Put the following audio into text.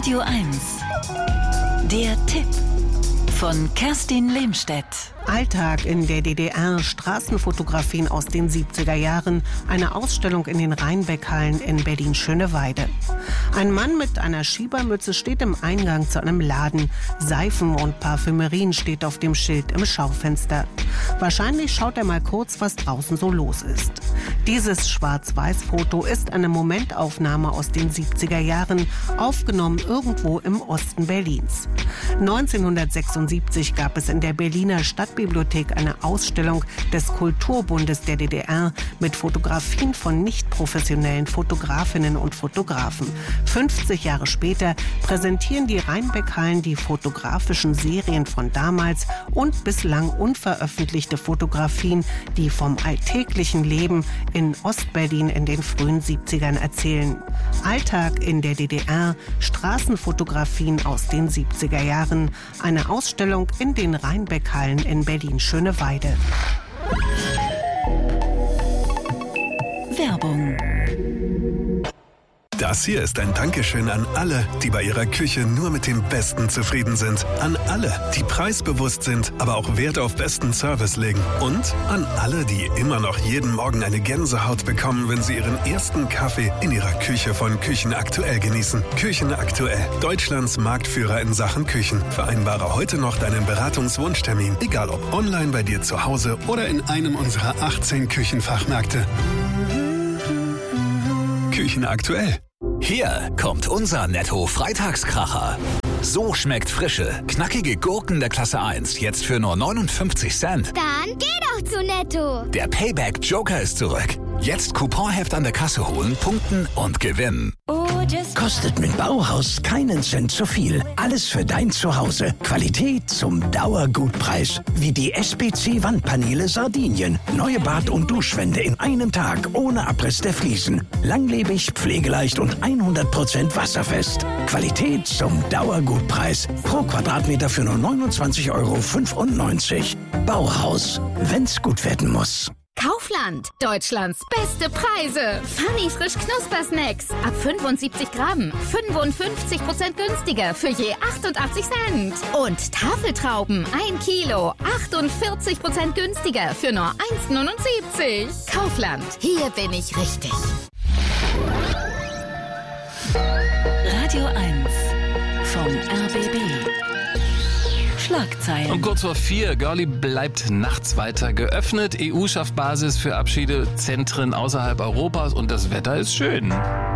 Radio 1. Der Tipp von Kerstin Lehmstedt. Alltag in der DDR, Straßenfotografien aus den 70er Jahren, eine Ausstellung in den Rheinbeck-Hallen in Berlin-Schöneweide. Ein Mann mit einer Schiebermütze steht im Eingang zu einem Laden. Seifen und Parfümerien steht auf dem Schild im Schaufenster. Wahrscheinlich schaut er mal kurz, was draußen so los ist. Dieses Schwarz-Weiß-Foto ist eine Momentaufnahme aus den 70er Jahren, aufgenommen irgendwo im Osten Berlins. 1976 gab es in der Berliner Stadtbibliothek eine Ausstellung des Kulturbundes der DDR mit Fotografien von nicht professionellen Fotografinnen und Fotografen. 50 Jahre später präsentieren die Rheinbeck-Hallen die fotografischen Serien von damals und bislang unveröffentlichte Fotografien, die vom alltäglichen Leben in Ostberlin in den frühen 70ern erzählen. Alltag in der DDR, Straßenfotografien aus den 70er Jahren. Eine Ausstellung in den Rheinbeck-Hallen in Berlin-Schöneweide. Werbung. Das hier ist ein Dankeschön an alle, die bei ihrer Küche nur mit dem Besten zufrieden sind. An alle, die preisbewusst sind, aber auch Wert auf besten Service legen. Und an alle, die immer noch jeden Morgen eine Gänsehaut bekommen, wenn sie ihren ersten Kaffee in ihrer Küche von Küchen Aktuell genießen. Küchen Aktuell, Deutschlands Marktführer in Sachen Küchen. Vereinbare heute noch deinen Beratungswunschtermin, egal ob online bei dir zu Hause oder in einem unserer 18 Küchenfachmärkte. Küchen Aktuell. Hier kommt unser Netto-Freitagskracher. So schmeckt frische, knackige Gurken der Klasse 1 jetzt für nur 59 Cent. Dann geh doch zu Netto. Der Payback-Joker ist zurück. Jetzt Couponheft an der Kasse holen, punkten und gewinnen. Kostet mit Bauhaus keinen Cent zu viel. Alles für dein Zuhause. Qualität zum Dauergutpreis. Wie die SPC-Wandpaneele Sardinien. Neue Bad- und Duschwände in einem Tag ohne Abriss der Fliesen. Langlebig, pflegeleicht und 100% wasserfest. Qualität zum Dauergutpreis. Pro Quadratmeter für nur 29,95 €. Bauhaus. Wenn's gut werden muss. Kaufland, Deutschlands beste Preise. Funny frisch Knuspersnacks. Ab 75 Gramm. 55% günstiger für je 88 Cent. Und Tafeltrauben, 1 Kilo. 48% günstiger für nur 1,79 €. Kaufland, hier bin ich richtig. Radio 1 vom RBB. Schlagzeilen. Um kurz vor 4, Girlie bleibt nachts weiter geöffnet. EU schafft Basis für Abschiedezentren außerhalb Europas und das Wetter ist schön.